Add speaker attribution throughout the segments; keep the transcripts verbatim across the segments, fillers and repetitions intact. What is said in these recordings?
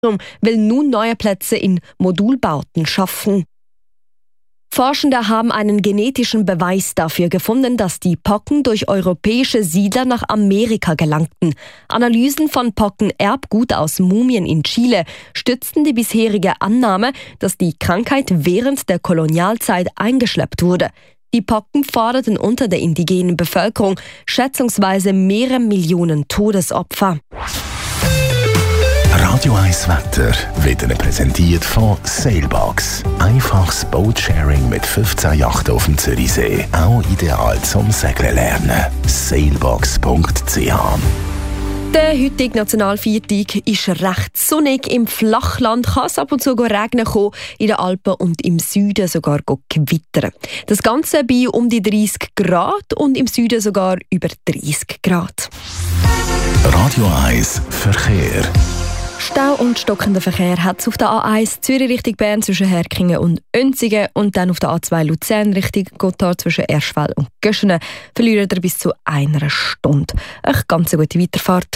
Speaker 1: will nun neue Plätze in Modulbauten schaffen. Forschende haben einen genetischen Beweis dafür gefunden, dass die Pocken durch europäische Siedler nach Amerika gelangten. Analysen von Pockenerbgut aus Mumien in Chile stützten die bisherige Annahme, dass die Krankheit während der Kolonialzeit eingeschleppt wurde. Die Pocken forderten unter der indigenen Bevölkerung schätzungsweise mehrere Millionen Todesopfer.
Speaker 2: Radio eins Wetter wird Ihnen präsentiert von Sailbox. Einfaches Boatsharing mit fünfzehn Yachten auf dem Zürichsee. Auch ideal zum Segeln lernen. sailbox punkt c h.
Speaker 1: Der heutige Nationalviertag ist recht sonnig. Im Flachland kann es ab und zu regnen kommen, in den Alpen und im Süden sogar gewittern. Das Ganze bei um die dreißig Grad und im Süden sogar über dreißig Grad.
Speaker 2: Radio eins Verkehr.
Speaker 1: Stau und stockender Verkehr hat es auf der A eins Zürich Richtung Bern zwischen Herkingen und Önsigen und dann auf der A zwei Luzern Richtung Gotthard zwischen Erschwell und Göschenen verlieren ihr bis zu einer Stunde. Eine ganz gute Weiterfahrt.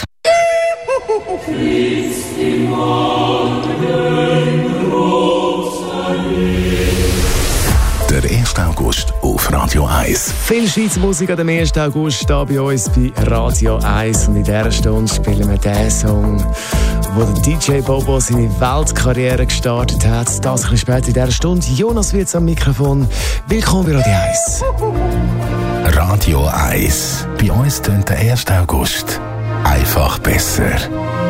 Speaker 2: Der erste August auf Radio eins.
Speaker 3: Viel Schweizer Musik am ersten August hier bei uns bei Radio eins. Und in dieser Stunde spielen wir den Song, wo der D J Bobo seine Weltkarriere gestartet hat. Das ein bisschen später in dieser Stunde. Jonas Wirtz am Mikrofon. Willkommen bei Radio eins.
Speaker 2: Radio eins. Bei uns tönt der erste August einfach besser.